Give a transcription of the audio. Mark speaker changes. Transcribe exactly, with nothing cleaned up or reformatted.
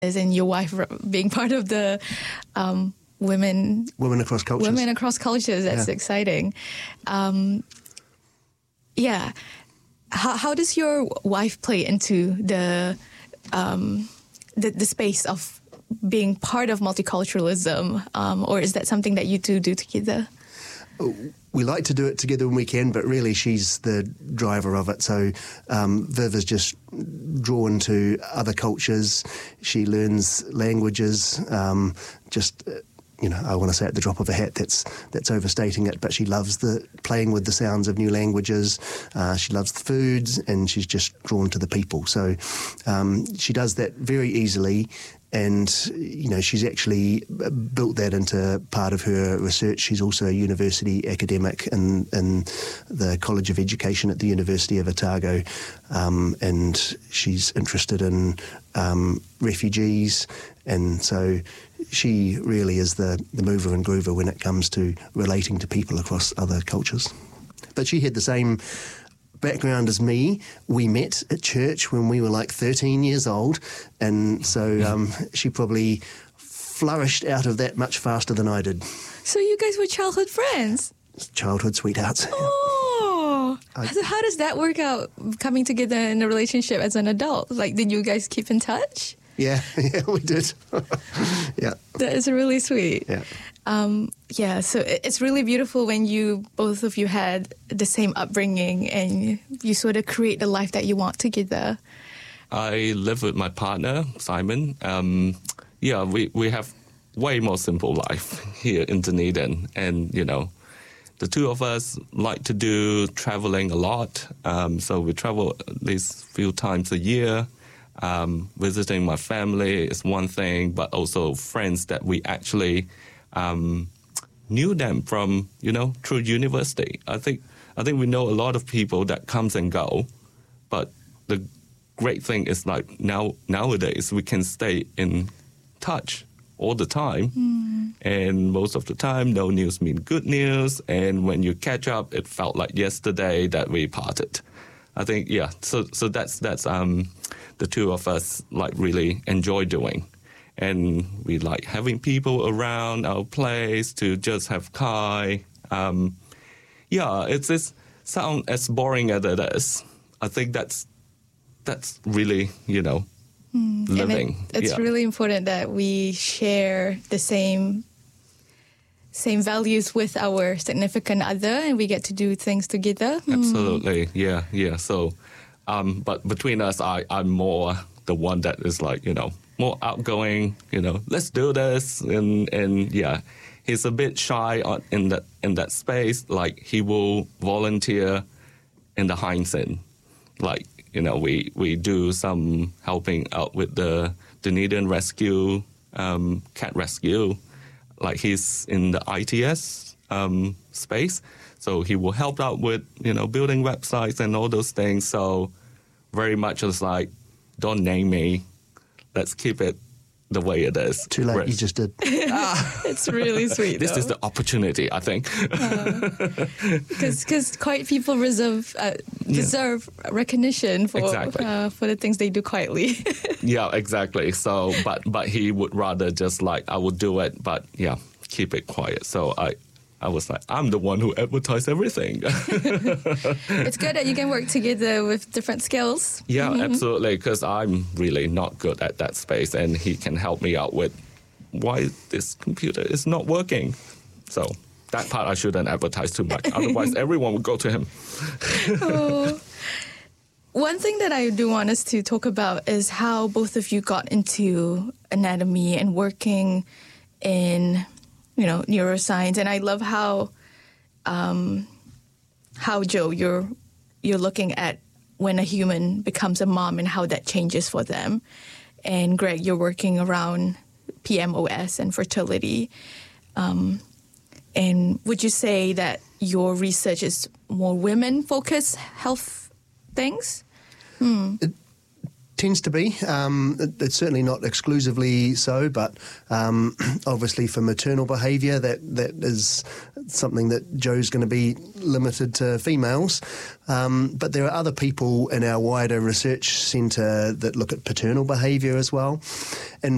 Speaker 1: and your wife being part of the um, women
Speaker 2: women across cultures.
Speaker 1: Women across cultures. That's yeah. exciting. Um, yeah. How how does your wife play into the um, the, the space of being part of multiculturalism, um, or is that something that you two do together?
Speaker 2: We like to do it together when we can, but really she's the driver of it. So um, Viv is just drawn to other cultures. She learns languages. Um, just, you know, I want to say at the drop of a hat, that's that's overstating it, but she loves the playing with the sounds of new languages. Uh, she loves the foods, and she's just drawn to the people. So um, she does that very easily. And, you know, she's actually built that into part of her research. She's also a university academic in, in the College of Education at the University of Otago. Um, and she's interested in um, refugees. And so she really is the, the mover and groover when it comes to relating to people across other cultures. But she had the same background as me. We met at church when we were like thirteen years old, and so um, she probably flourished out of that much faster than I did.
Speaker 1: So you guys were childhood friends?
Speaker 2: Childhood sweethearts.
Speaker 1: Oh! I, so how does that work out, coming together in a relationship as an adult? Like, did you guys keep in touch?
Speaker 2: Yeah, yeah, we did. Yeah.
Speaker 1: That is really sweet.
Speaker 2: Yeah.
Speaker 1: Um, yeah, so it's really beautiful when you, both of you had the same upbringing and you sort of create the life that you want together.
Speaker 3: I live with my partner, Simon. Um, yeah, we, we have way more simple life here in Dunedin. And, you know, the two of us like to do traveling a lot. Um, so we travel at least a few times a year. Um, visiting my family is one thing, but also friends that we actually um, knew them from, you know, through university. I think I think we know a lot of people that comes and go, but the great thing is like now nowadays we can stay in touch all the time, mm. and most of the time no news means good news, and when you catch up, it felt like yesterday that we parted. I think yeah, so so that's that's um. the two of us like really enjoy doing. And we like having people around our place to just have kai. Um, yeah, it's this sound as boring as it is. I think that's that's really, you know, mm, living.
Speaker 1: It, it's
Speaker 3: yeah.
Speaker 1: really important that we share the same same values with our significant other, and we get to do things together.
Speaker 3: Absolutely, mm. yeah, yeah. So, um, but between us, I, I'm more the one that is like, you know, more outgoing, you know, let's do this. And, and yeah, he's a bit shy on, in that in that space. Like, he will volunteer in the hind scene. Like, you know, we, we do some helping out with the Dunedin rescue, um, cat rescue. Like, he's in the I T S um, space. So he will help out with, you know, building websites and all those things. So very much it's like, don't name me. Let's keep it the way it is.
Speaker 2: Too late, you just did.
Speaker 1: ah. It's really sweet,
Speaker 3: This
Speaker 1: though.
Speaker 3: is the opportunity, I think.
Speaker 1: Because uh, quiet people reserve, uh, deserve yeah. recognition for
Speaker 3: exactly.
Speaker 1: uh, for the things they do quietly.
Speaker 3: Yeah, exactly. So, but but he would rather just like, I would do it, but yeah, keep it quiet. So I... I was like, I'm the one who advertised everything.
Speaker 1: It's good that you can work together with different skills.
Speaker 3: Yeah, mm-hmm. absolutely, because I'm really not good at that space, and he can help me out with why this computer is not working. So that part I shouldn't advertise too much. Otherwise, everyone would go to him.
Speaker 1: Oh. One thing that I do want us to talk about is how both of you got into anatomy and working in... you know, neuroscience. And I love how, um, how Joe, you're you're looking at when a human becomes a mom and how that changes for them. And Greg, you're working around P M O S and fertility. Um, and would you say that your research is more women-focused health things? Hmm.
Speaker 2: It tends to be. Um, it, it's certainly not exclusively so, but um, obviously for maternal behaviour, that, that is something that Joe's going to be limited to females. Um, but there are other people in our wider research centre that look at paternal behaviour as well. And